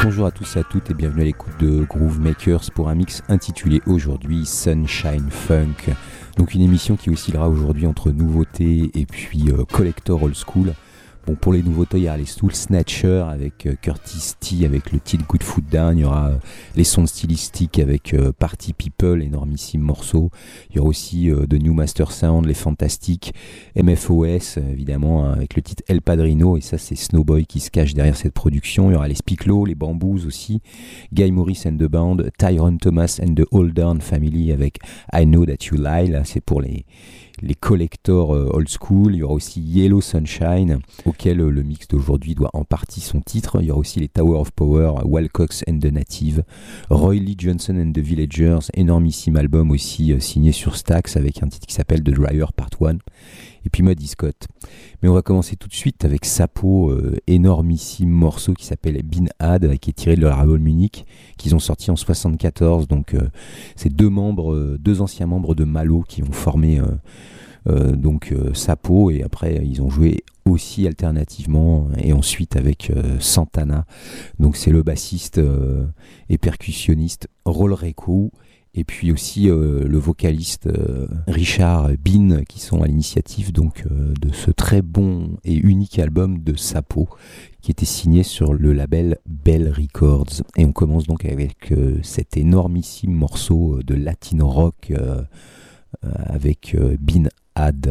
Bonjour à tous et à toutes et bienvenue à l'écoute de Groove Makers pour un mix intitulé aujourd'hui Sunshine Funk. Donc une émission qui oscillera aujourd'hui entre nouveautés et puis collector old school. Bon, pour les nouveautés, il y aura les Stool Snatcher avec Curtis T avec le titre Good Foot Down. Il y aura les sons stylistiques avec Party People, énormissime morceau. Il y aura aussi The New Master Sound, les Fantastiques, MFOS évidemment avec le titre El Padrino, et ça c'est Snowboy qui se cache derrière cette production. Il y aura les Spiklo, les Bamboos aussi, Guy Morris and the Band, Tyrone Thomas and the Hold Down Family avec I Know That You Lie. Là c'est pour les collectors old school. Il y aura aussi Yellow Sunshine, auquel le mix d'aujourd'hui doit en partie son titre. Il y aura aussi les Tower of Power, Walcox and the Native, Roy Lee Johnson and the Villagers, énormissime album aussi signé sur Stax avec un titre qui s'appelle The Driver Part 1, et puis Muddy Scott. Mais on va commencer tout de suite avec Sapo, énormissime morceau qui s'appelle Bin Had, qui est tiré de leur album unique qu'ils ont sorti en 74. Donc c'est deux anciens membres de Malo qui ont formé Sapo, et après ils ont joué aussi alternativement et ensuite avec Santana. Donc c'est le bassiste et percussionniste Roll Reco, et puis aussi le vocaliste Richard Bean, qui sont à l'initiative donc de ce très bon et unique album de Sapo qui était signé sur le label Bell Records. Et on commence donc avec cet énormissime morceau de Latino rock avec Bin Had.